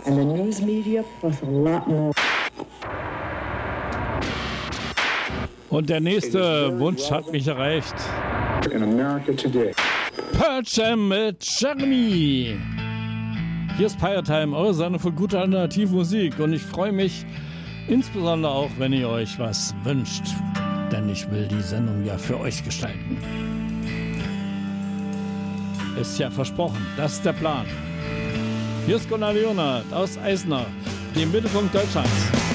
And the news media plus a lot more. Und der nächste Wunsch hat mich erreicht. In America today. Pearl Jam mit Jeremy. Hier ist Pirate Time, eure Sendung für gute Alternativmusik. Und ich freue mich insbesondere auch, wenn ihr euch was wünscht. Denn ich will die Sendung ja für euch gestalten. Ist ja versprochen, das ist der Plan. Hier ist Gunnar Leonard aus Eisenach, dem Mittelpunkt Deutschlands.